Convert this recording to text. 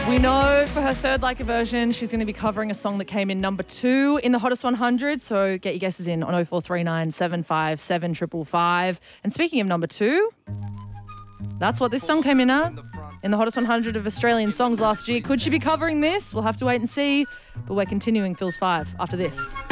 We know for her third Like It version, she's going to be covering a song that came in number 2 in the Hottest 100. So get your guesses in on 0439 757 555. And speaking of number 2, that's what this song came in at in the Hottest 100 of Australian songs last year. Could she be covering this? We'll have to wait and see. But we're continuing Phil's 5 after this.